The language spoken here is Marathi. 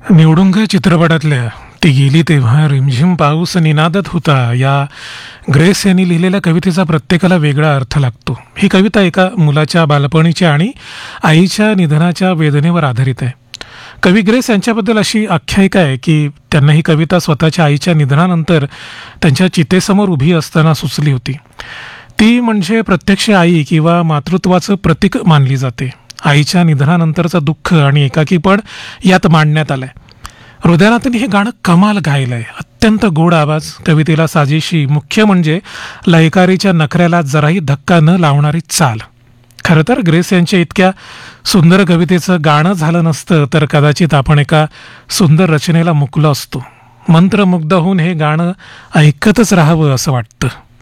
निवडुंग चित्रपटातल्या ती गेली तेव्हा रिमझिम पाऊस निनादत होता या ग्रेस यांनी लिहिलेल्या कवितेचा प्रत्येकाला वेगळा अर्थ लागतो. ही कविता एका मुलाच्या बालपणीच्या आणि आईच्या निधनाच्या वेदनेवर आधारित आहे. कवी ग्रेस यांच्याबद्दल अशी आख्यायिका आहे की त्यांना ही कविता स्वतःच्या आईच्या निधनानंतर त्यांच्या चितेसमोर उभी असताना सुचली होती. ती म्हणजे प्रत्यक्ष आई किंवा मातृत्वाचं प्रतीक मानली जाते. आईच्या निधनानंतरचं दुःख आणि एकाकीपण यात मांडण्यात आलंय. हृदयनाथांनी हे गाणं कमाल गायलंय. अत्यंत गोड आवाज, कवितेला साजेशी, मुख्य म्हणजे लयकारीच्या नखऱ्याला जराही धक्का न लावणारी चाल. खरं तर ग्रेस यांच्या इतक्या सुंदर कवितेचं गाणं झालं नसतं तर कदाचित आपण एका सुंदर रचनेला मुकलो असतो. मंत्रमुग्ध होऊन हे गाणं ऐकतच राहावं असं वाटतं.